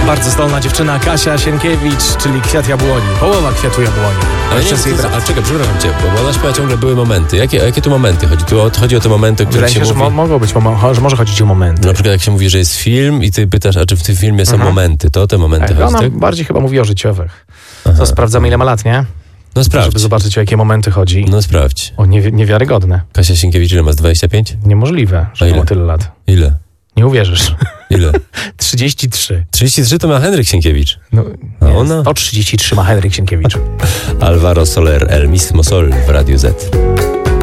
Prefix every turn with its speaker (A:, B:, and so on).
A: Bardzo zdolna dziewczyna Kasia Sienkiewicz, czyli Kwiat Jabłoni. Połowa Kwiatu Jabłoni.
B: Ale nie, a czekaj, przepraszam cię, bo ona śpiewa ciągle były momenty. Jakie tu momenty chodzi? Chodzi o te momenty, o których
A: Wydaje
B: się
A: się,
B: mówi.
A: że mogą być, że może chodzić o momenty.
B: Na przykład jak się mówi, że jest film i ty pytasz, a czy w tym filmie są momenty, to te momenty
A: Tak,
B: chodzi,
A: ona
B: tak?
A: bardziej chyba mówi o życiowych. To sprawdzamy, ile ma lat, nie?
B: No sprawdź.
A: Żeby zobaczyć, o jakie momenty chodzi.
B: No sprawdź.
A: O, niewiarygodne.
B: Kasia Sienkiewicz, ile masz? 25?
A: Niemożliwe, że
B: ile?
A: ma tyle lat.
B: Ile?
A: Nie uwierzysz.
B: Ile?
A: 33.
B: 33 to ma Henryk Sienkiewicz.
A: No,
B: A
A: nie,
B: ona?
A: 133 ma Henryk Sienkiewicz.
B: Alvaro Soler, El Mismo Sol w Radiu Z.